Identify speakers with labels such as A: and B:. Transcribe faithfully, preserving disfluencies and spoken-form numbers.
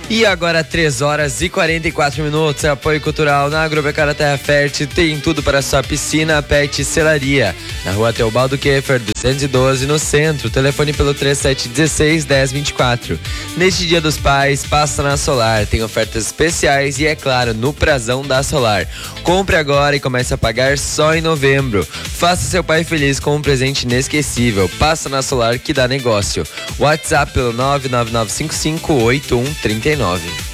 A: E agora três horas e quarenta e quatro minutos, apoio cultural na Agropecuária Terra Fértil, tem tudo para sua piscina, pet e selaria. Na rua Teobaldo Keffer, duzentos e doze, no centro, telefone pelo trinta e sete dezesseis, dez vinte e quatro. Neste Dia dos Pais, passa na Solar, tem ofertas especiais e, é claro, no prazão da Solar. Compre agora e comece a pagar só em novembro. Faça seu pai feliz com um presente inesquecível. Passa na Solar que dá negócio. WhatsApp pelo nove nove nove cinco cinco oito um três nove.